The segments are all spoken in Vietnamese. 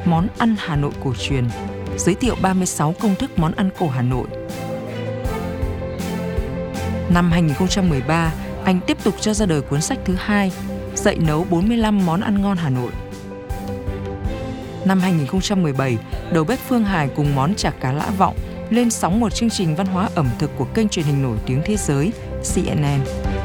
Món ăn Hà Nội cổ truyền, giới thiệu 36 công thức món ăn cổ Hà Nội. Năm 2013, anh tiếp tục cho ra đời cuốn sách thứ 2, Dạy nấu 45 món ăn ngon Hà Nội. Năm 2017, đầu bếp Phương Hải cùng món chả cá Lã Vọng lên sóng một chương trình văn hóa ẩm thực của kênh truyền hình nổi tiếng thế giới CNN.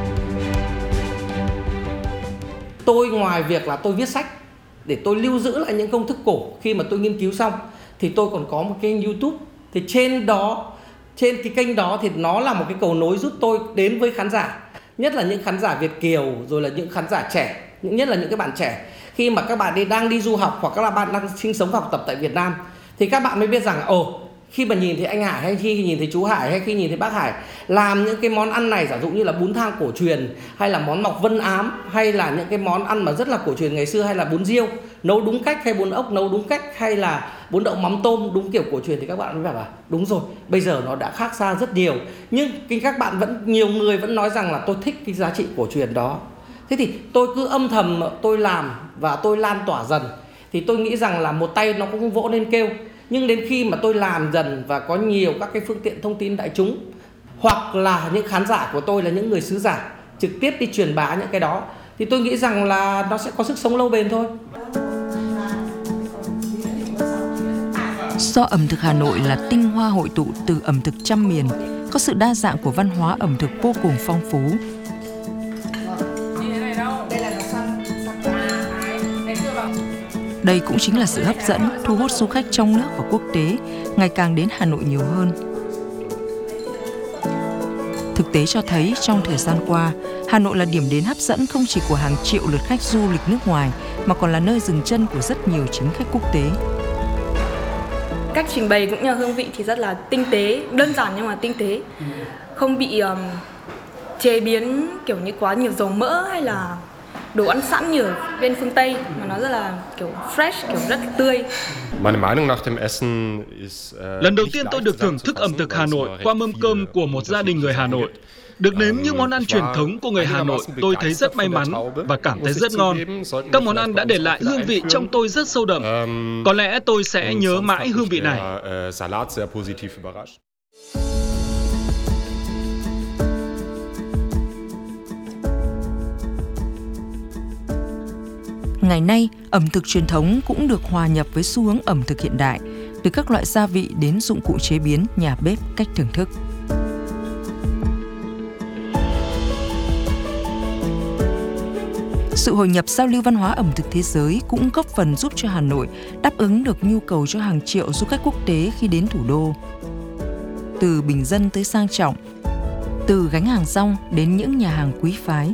Tôi ngoài việc là tôi viết sách để tôi lưu giữ lại những công thức cổ khi mà tôi nghiên cứu xong, thì tôi còn có một kênh YouTube. Thì trên cái kênh đó thì nó là một cái cầu nối giúp tôi đến với khán giả, nhất là những khán giả Việt kiều, rồi là những khán giả trẻ, nhất là những cái bạn trẻ. Khi mà các bạn đang đi du học hoặc các bạn đang sinh sống và học tập tại Việt Nam, thì các bạn mới biết rằng khi mà nhìn thấy anh Hải, hay khi nhìn thấy chú Hải, hay khi nhìn thấy bác Hải làm những cái món ăn này, giả dụ như là bún thang cổ truyền, hay là món mọc vân ám, hay là những cái món ăn mà rất là cổ truyền ngày xưa, hay là bún riêu nấu đúng cách, hay bún ốc nấu đúng cách, hay là bún đậu mắm tôm đúng kiểu cổ truyền, thì các bạn mới bảo là đúng rồi, bây giờ nó đã khác xa rất nhiều. Nhưng các bạn nhiều người vẫn nói rằng là tôi thích cái giá trị cổ truyền đó. Thế thì tôi cứ âm thầm tôi làm và tôi lan tỏa dần. Thì tôi nghĩ rằng là một tay nó cũng vỗ nên kêu. Nhưng đến khi mà tôi làm dần và có nhiều các cái phương tiện thông tin đại chúng, hoặc là những khán giả của tôi là những người sứ giả trực tiếp đi truyền bá những cái đó, thì tôi nghĩ rằng là nó sẽ có sức sống lâu bền thôi. Do ẩm thực Hà Nội là tinh hoa hội tụ từ ẩm thực trăm miền, có sự đa dạng của văn hóa ẩm thực vô cùng phong phú. Đây cũng chính là sự hấp dẫn, thu hút du khách trong nước và quốc tế ngày càng đến Hà Nội nhiều hơn. Thực tế cho thấy trong thời gian qua, Hà Nội là điểm đến hấp dẫn không chỉ của hàng triệu lượt khách du lịch nước ngoài, mà còn là nơi dừng chân của rất nhiều chính khách quốc tế. Cách trình bày cũng như hương vị thì rất là tinh tế, đơn giản nhưng mà tinh tế. Không bị chế biến kiểu như quá nhiều dầu mỡ hay là đồ ăn sẵn như ở bên phương Tây, mà nó rất là kiểu fresh, kiểu rất tươi. Lần đầu tiên tôi được thưởng thức ẩm thực Hà Nội qua mâm cơm của một gia đình người Hà Nội. Được nếm những món ăn truyền thống của người Hà Nội, tôi thấy rất may mắn và cảm thấy rất ngon. Các món ăn đã để lại hương vị trong tôi rất sâu đậm. Có lẽ tôi sẽ nhớ mãi hương vị này. Ngày nay, ẩm thực truyền thống cũng được hòa nhập với xu hướng ẩm thực hiện đại, từ các loại gia vị đến dụng cụ chế biến, nhà bếp, cách thưởng thức. Sự hội nhập giao lưu văn hóa ẩm thực thế giới cũng góp phần giúp cho Hà Nội đáp ứng được nhu cầu cho hàng triệu du khách quốc tế khi đến thủ đô. Từ bình dân tới sang trọng, từ gánh hàng rong đến những nhà hàng quý phái.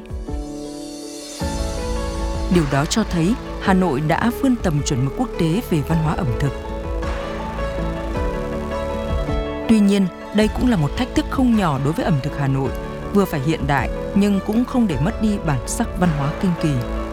Điều đó cho thấy Hà Nội đã vươn tầm chuẩn mực quốc tế về văn hóa ẩm thực. Tuy nhiên, đây cũng là một thách thức không nhỏ đối với ẩm thực Hà Nội, vừa phải hiện đại nhưng cũng không để mất đi bản sắc văn hóa kinh kỳ.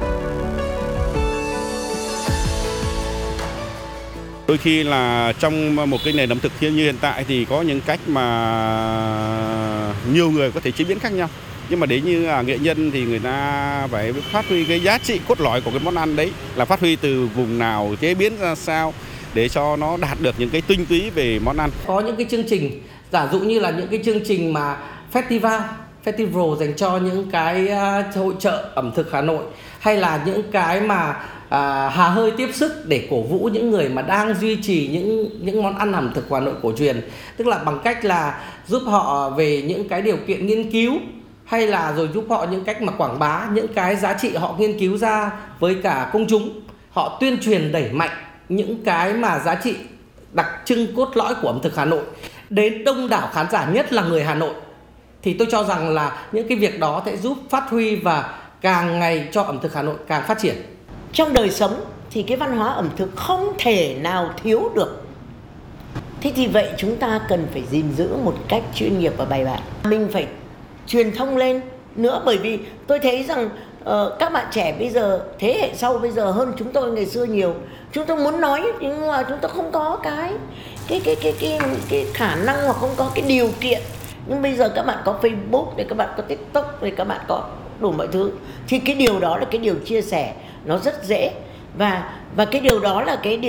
Đôi khi là trong một cái nền ẩm thực như hiện tại thì có những cách mà nhiều người có thể chế biến khác nhau. Nhưng mà đến như nghệ nhân thì người ta phải phát huy cái giá trị cốt lõi của cái món ăn đấy, là phát huy từ vùng nào, chế biến ra sao để cho nó đạt được những cái tinh túy về món ăn. Có những cái chương trình, giả dụ như là những cái chương trình mà festival dành cho những cái hội chợ ẩm thực Hà Nội, hay là những cái mà hà hơi tiếp sức để cổ vũ những người mà đang duy trì những món ăn ẩm thực Hà Nội cổ truyền, tức là bằng cách là giúp họ về những cái điều kiện nghiên cứu, hay là rồi giúp họ những cách mà quảng bá những cái giá trị họ nghiên cứu ra với cả công chúng. Họ tuyên truyền đẩy mạnh những cái mà giá trị đặc trưng cốt lõi của ẩm thực Hà Nội đến đông đảo khán giả, nhất là người Hà Nội. Thì tôi cho rằng là những cái việc đó sẽ giúp phát huy và càng ngày cho ẩm thực Hà Nội càng phát triển. Trong đời sống thì cái văn hóa ẩm thực không thể nào thiếu được. Thế thì vậy chúng ta cần phải gìn giữ một cách chuyên nghiệp và bài bản. Mình phải truyền thông lên nữa, bởi vì tôi thấy rằng các bạn trẻ bây giờ, thế hệ sau bây giờ hơn chúng tôi ngày xưa nhiều. Chúng tôi muốn nói nhưng mà chúng tôi không có cái khả năng hoặc không có cái điều kiện. Nhưng bây giờ các bạn có Facebook, để các bạn có TikTok, để các bạn có đủ mọi thứ. Thì cái điều đó là cái điều chia sẻ nó rất dễ, và cái điều đó là cái điều